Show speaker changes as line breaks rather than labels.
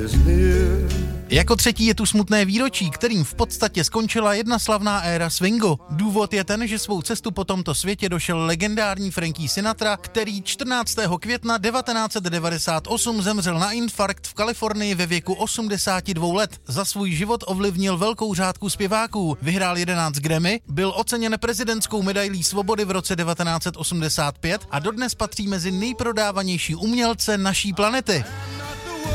Jako třetí je tu smutné výročí, kterým v podstatě skončila jedna slavná éra swingu. Důvod je ten, že svou cestu po tomto světě došel legendární Frankie Sinatra, který 14. května 1998 zemřel na infarkt v Kalifornii ve věku 82 let. Za svůj život ovlivnil velkou řádku zpěváků, vyhrál 11 Grammy, byl oceněn prezidentskou medailí svobody v roce 1985 a dodnes patří mezi nejprodávanější umělce naší planety.